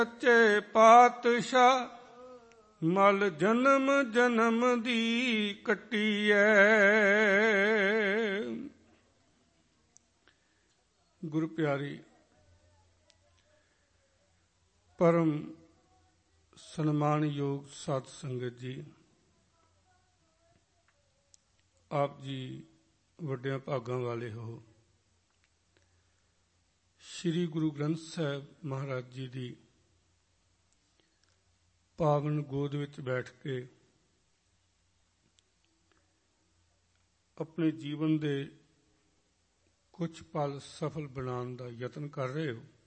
ਸੱਚੇ ਪਾਤਸ਼ਾਹ ਮਲ ਜਨਮ ਜਨਮ ਦੀ ਕੱਟੀ ਐ। ਗੁਰੂ ਪਿਆਰੀ ਪਰਮ ਸਨਮਾਨਯੋਗ ਸਾਧ ਸੰਗਤ ਜੀ, ਆਪ ਜੀ ਵੱਡਿਆਂ ਭਾਗਾਂ ਵਾਲੇ ਹੋ। ਸ੍ਰੀ ਗੁਰੂ ਗ੍ਰੰਥ ਸਾਹਿਬ ਮਹਾਰਾਜ ਜੀ ਦੀ ਪਾਵਨ ਗੋਦ ਵਿੱਚ ਬੈਠ ਕੇ ਆਪਣੇ ਜੀਵਨ ਦੇ ਕੁਝ ਪਲ ਸਫਲ ਬਣਾਉਣ ਦਾ ਯਤਨ ਕਰ ਰਹੇ ਹੋ।